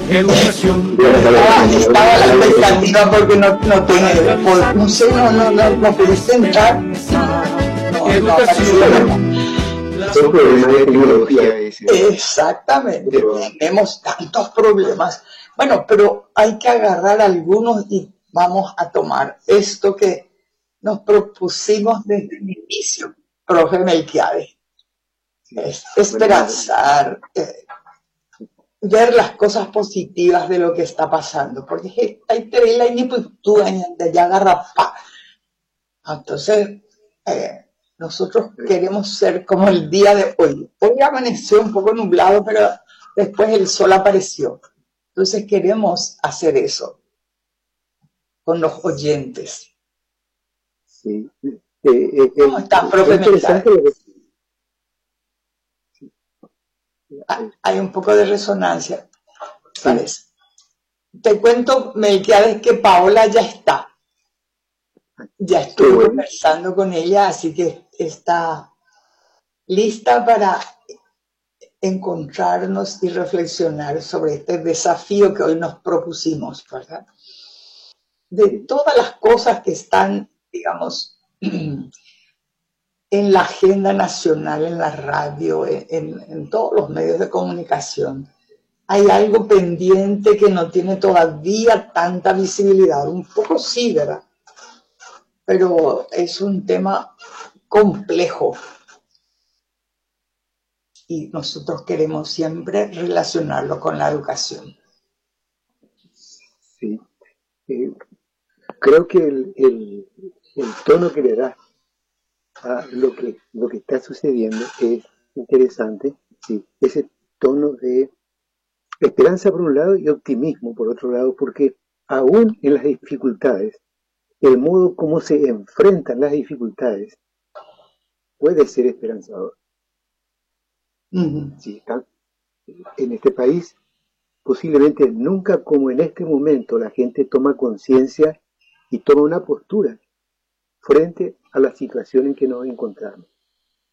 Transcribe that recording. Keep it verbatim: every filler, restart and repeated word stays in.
Educación. Estaba, estaba a la expectativa porque no, no tiene, por, no sé, no, no, no, no pudiste entrar. No, Educación. Son problemas de tecnología ese. Exactamente, pero tenemos tantos problemas. Bueno, pero hay que agarrar algunos y vamos a tomar esto que nos propusimos desde el inicio, profe Melquiades. Es esperanzar, eh, ver las cosas positivas de lo que está pasando, porque ahí te ve la iniputúa de ya agarra pa. Entonces, eh, nosotros queremos ser como el día de hoy. Hoy amaneció un poco nublado, pero después el sol apareció. Entonces queremos hacer eso con los oyentes. Sí. Eh, eh, ¿Cómo estás, profe Melquiades? Hay un poco de resonancia, parece. Sí. Te cuento, Melquiades, que Paola ya está. Ya estuve bueno. conversando con ella, así que está lista para encontrarnos y reflexionar sobre este desafío que hoy nos propusimos, ¿verdad? De todas las cosas que están, digamos, en la agenda nacional, en la radio, en, en todos los medios de comunicación, hay algo pendiente que no tiene todavía tanta visibilidad. Un poco sí, ¿verdad? Pero es un tema complejo. Y nosotros queremos siempre relacionarlo con la educación. Sí. Eh, creo que el, el, el tono que le da a lo que, lo que está sucediendo es interesante. Sí. Ese tono de esperanza por un lado y optimismo por otro lado, porque aún en las dificultades, el modo como se enfrentan las dificultades puede ser esperanzador. Uh-huh. Sí, está en este país, posiblemente nunca como en este momento la gente toma conciencia y toma una postura frente a la situación en que nos encontramos.